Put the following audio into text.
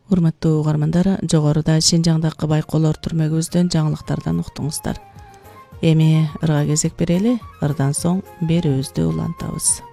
Урматтуу угармандар, жогоруда Шинжаңдагы байкоолор түрмөгүбүздөн жаңылыктардан уктуңуздар. Эми ырга кезек берели, ырдан соң берүүбүздү улантабыз.